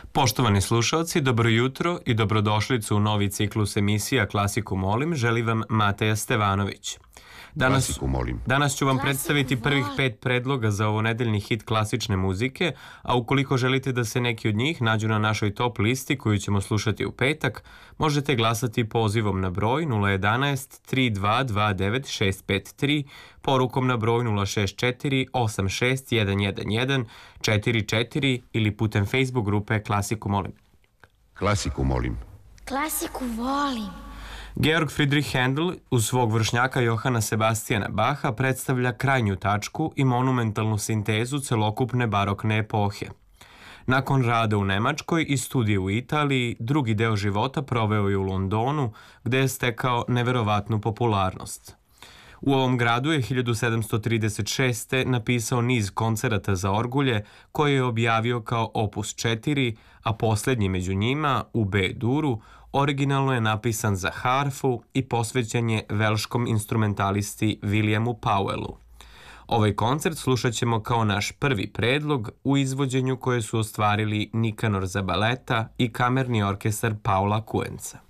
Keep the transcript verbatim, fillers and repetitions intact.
Poštovani slušalci, dobro jutro i dobrodošlicu u novi ciklus emisija Klasiku molim, želi vam Mateja Stevanović. Danas, Klasiku molim. Danas ću vam Klasiku predstaviti prvih volim. pet predloga za ovo nedeljni hit klasične muzike, a ukoliko želite da se neki od njih nađu na našoj top listi koju ćemo slušati u petak, možete glasati pozivom na broj nula jedanaest tri dva dva devet šest pet tri, porukom na broj nula šest četiri osam šest jedan jedan jedan četiri četiri ili putem Facebook grupe Klasiku molim. Klasiku molim. Klasiku volim. Georg Friedrich Händel uz svog vršnjaka Johana Sebastijana Baha predstavlja krajnju tačku i monumentalnu sintezu celokupne barokne epohe. Nakon rada u Nemačkoj i studije u Italiji, drugi deo života proveo je u Londonu, gde je stekao neverovatnu popularnost. U ovom gradu je hiljadu sedamsto trideset šeste. napisao niz koncerata za orgulje koje je objavio kao opus četiri, a posljednji među njima, u B-duru, originalno je napisan za harfu i posvećen je velškom instrumentalisti Williamu Powellu. Ovaj koncert slušat ćemo kao naš prvi predlog u izvođenju koje su ostvarili Nikanor Zabaleta i kamerni orkestar Paula Kuenca.